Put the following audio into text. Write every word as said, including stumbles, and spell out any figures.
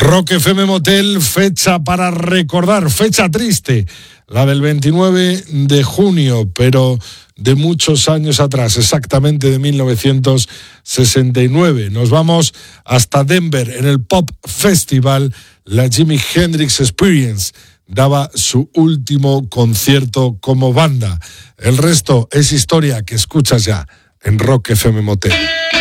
Rock F M Motel, fecha para recordar, fecha triste, la del veintinueve de junio, pero de muchos años atrás, exactamente de mil novecientos sesenta y nueve. Nos vamos hasta Denver, en el Pop Festival, la Jimi Hendrix Experience daba su último concierto como banda. El resto es historia que escuchas ya en Rock F M Motel.